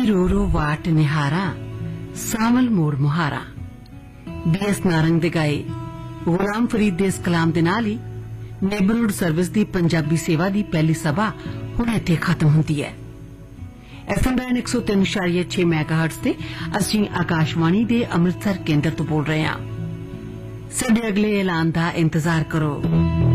रो रो वाट निहारा सावल मोड़ मुहारा BS नारंग दे गाए गुलाम फरीद दे इस कलाम दे नाल ही नेबरहुड सर्विस दी पंजाबी सेवा दी पहली सभा हुण इत्थे खत्म हुंदी है। FM बैंड 103.6 मैगाहर्ट्ज ते ਅਸੀਂ आकाशवाणी दे अमृतसर केंद्र तो बोल रहे हां। ਸਾਡੇ अगले ऐलान दा इंतजार करो।